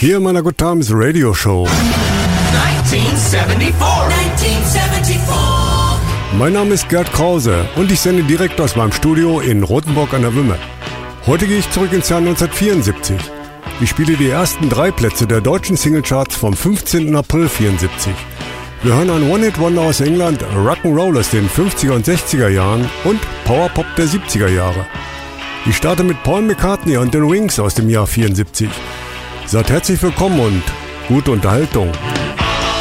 hier in meiner Good Times Radio Show. 1974. Mein Name ist Gerd Krause und ich sende direkt aus meinem Studio in Rothenburg an der Wümme. Heute gehe ich zurück ins Jahr 1974. Ich spiele die ersten 3 Plätze der deutschen Singlecharts vom 15. April 1974. Wir hören ein One-Hit-Wonder aus England, Rock'n'Roll aus den 50er und 60er Jahren und Powerpop der 70er Jahre. Ich starte mit Paul McCartney und den Wings aus dem Jahr 74. Seid herzlich willkommen und gute Unterhaltung.